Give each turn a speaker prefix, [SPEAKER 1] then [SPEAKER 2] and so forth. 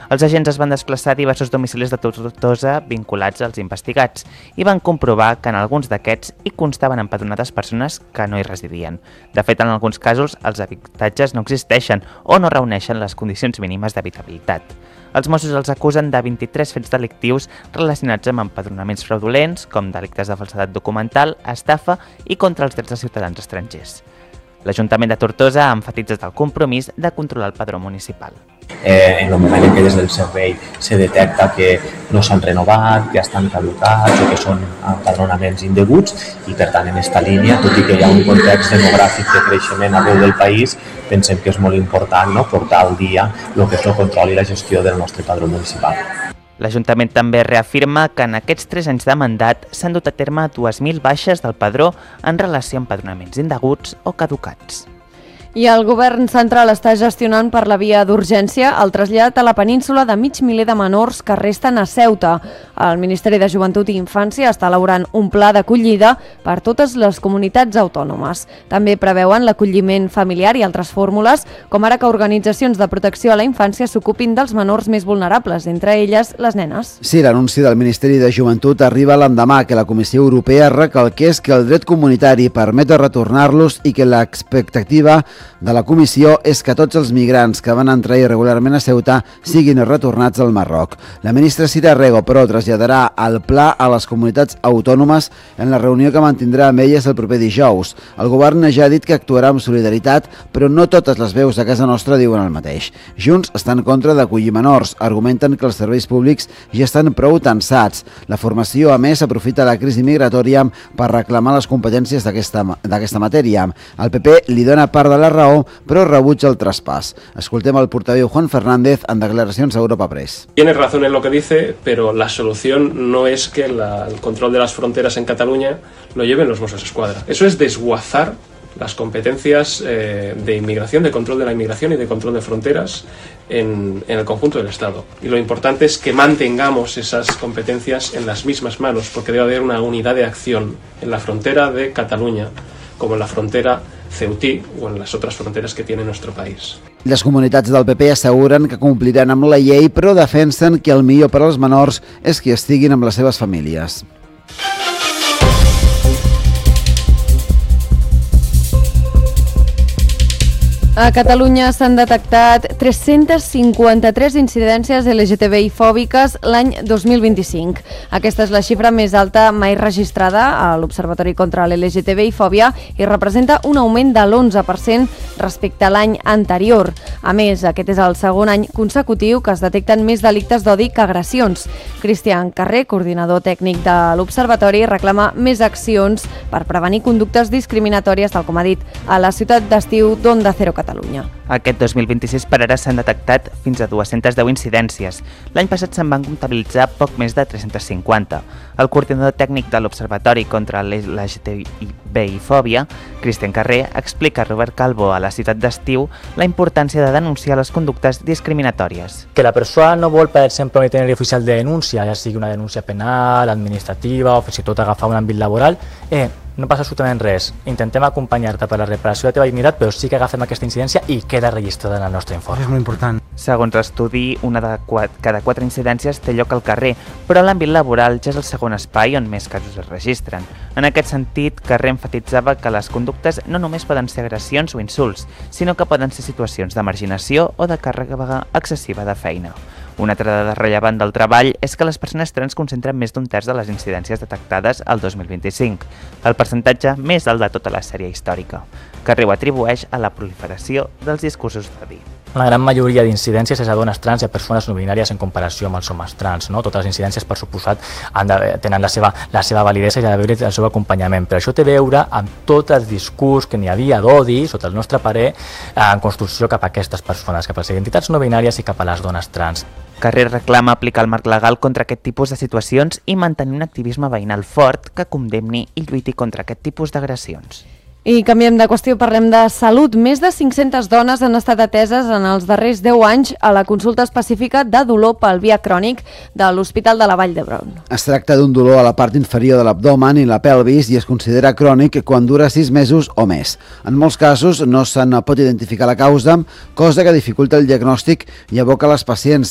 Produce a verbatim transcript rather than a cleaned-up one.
[SPEAKER 1] Els agents es van desplaçar a diversos domicilis de Tortosa vinculats als investigats i van comprovar que en alguns d'aquests hi constaven empadronades persones que no hi residien. De fet, en alguns casos, els habitatges no existeixen o no reuneixen les condicions mínimes d'habitabilitat. Els Mossos els acusen de vint-i-tres fets delictius relacionats amb empadronaments fraudulents, com delictes de falsedat documental, estafa i contra els drets de ciutadans estrangers. L'Ajuntament de Tortosa ha emfatitzat el compromís de controlar el padró municipal.
[SPEAKER 2] Eh, en el moment en què des del servei se detecta que no s'han renovat, que estan caducats o que són empadronaments indeguts i per tant en aquesta línia, tot i que hi ha un context demogràfic de creixement arreu del país, pensem que és molt important, no?, portar al dia el que és el control i la gestió del nostre padró municipal.
[SPEAKER 1] L'Ajuntament també reafirma que en aquests tres anys de mandat s'han dut a terme dues mil baixes del padró en relació a empadronaments indeguts o caducats.
[SPEAKER 3] I el govern central està gestionant per la via d'urgència el trasllat a la península de mig miler de menors que resten a Ceuta. El Ministeri de Joventut i Infància està elaborant un pla d'acollida per totes les comunitats autònomes. També preveuen l'acolliment familiar i altres fórmules, com ara que organitzacions de protecció a la infància s'ocupin dels menors més vulnerables, entre elles les nenes.
[SPEAKER 4] Sí, l'anunci del Ministeri de Joventut arriba l'endemà que la Comissió Europea recalqués que el dret comunitari permet retornar-los i que l'expectativa de la Comissió és que tots els migrants que van entrar irregularment a Ceuta siguin retornats al Marroc. La ministra Sira Rego, però, traslladarà el pla a les comunitats autònomes en la reunió que mantindrà amb elles el proper dijous. El govern ja ha dit que actuarà amb solidaritat, però no totes les veus de casa nostra diuen el mateix. Junts estan en contra d'acollir menors, argumenten que els serveis públics ja estan prou tensats. La formació, a més, aprofita la crisi migratòria per reclamar les competències d'aquesta d'aquesta matèria. El P P li dona part de la raó, però rebutja el traspàs. Escoltem el portaveu Juan Fernández en declaracions a Europa Press.
[SPEAKER 5] Tiene razón en lo que dice, pero la solución no es que la, el control de las fronteras en Cataluña lo lleven los Mossos d'Esquadra. Eso es desguazar las competencias eh, de inmigración, de control de la inmigración y de control de fronteras en, en el conjunto del Estado. Y lo importante es que mantengamos esas competencias en las mismas manos, porque debe haber una unidad de acción en la frontera de Cataluña, como en la frontera ceutí o en las otras fronteras que tiene nuestro país.
[SPEAKER 4] Les comunitats del P P asseguren que compliran amb la llei, però defensen que el millor per als menors és que estiguin amb les seves famílies.
[SPEAKER 3] A Catalunya s'han detectat tres-centes cinquanta-tres incidències L G T B I fòbiques l'any dos mil vint-i-cinc. Aquesta és la xifra més alta mai registrada a l'Observatori contra l'L G T B I fòbia i representa un augment de l'onze per cent respecte a l'any anterior. A més, aquest és el segon any consecutiu que es detecten més delictes d'odi que agressions. Cristian Carrer, coordinador tècnic de l'Observatori, reclama més accions per prevenir conductes discriminatòries, tal com ha dit a la ciutat d'estiu d'Onda Cero Catalunya.
[SPEAKER 1] Aquest dos mil vint-i-sis per ara s'han detectat fins a dues-centes deu incidències. L'any passat se'n van comptabilitzar poc més de tres-centes cinquanta. El coordinador tècnic de l'Observatori contra l'L G T B I fòbia, Cristian Carrer, explica a Robert Calvo a la ciutat d'estiu la importància de denunciar les conductes discriminatòries.
[SPEAKER 6] Que la persona no vol, per exemple, un itinerari oficial de denúncia, ja sigui una denúncia penal, administrativa o fins i tot agafar un àmbit laboral, eh, no passa absolutament res. Intentem acompanyar-te per la reparació de la teva dignitat, però sí que agafem aquesta incidència i queda registrada en el nostre informe.
[SPEAKER 4] És molt important.
[SPEAKER 1] Segons l'estudi, una de cada quatre incidències té lloc al carrer, però l'àmbit laboral ja és el segon espai on més casos es registren. En aquest sentit, Carrer enfatitzava que les conductes no només poden ser agressions o insults, sinó que poden ser situacions de marginació o de càrrega excessiva de feina. Una altra dada rellevant del treball és que les persones trans concentren més d'un terç de les incidències detectades el dos mil vint-i-cinc, el percentatge més alt de tota la sèrie històrica. Carrer ho atribueix a la proliferació dels discursos d'odi.
[SPEAKER 6] La gran majoria d'incidències és a dones trans i a persones no binàries en comparació amb els homes trans. No? Totes les incidències, per suposat, han de, tenen la seva, la seva validesa i ha d'haver el seu acompanyament. Però això té a veure amb tot el discurs que n'hi havia d'odi, sota el nostre parer, en construcció cap a aquestes persones, cap a les identitats no binàries i cap a les dones trans.
[SPEAKER 1] Carrer reclama aplicar el marc legal contra aquest tipus de situacions i mantenir un activisme veïnal fort que condemni i lluiti contra aquest tipus d'agressions.
[SPEAKER 3] I canviem de qüestió, parlem de salut. Més de cinc-centes dones han estat ateses en els darrers deu anys a la consulta específica de dolor pelvià crònic de l'Hospital de la Vall d'Hebron.
[SPEAKER 4] Es tracta d'un dolor a la part inferior de l'abdomen i la pelvis i es considera crònic quan dura sis mesos o més. En molts casos no se'n pot identificar la causa, cosa que dificulta el diagnòstic i aboca les pacients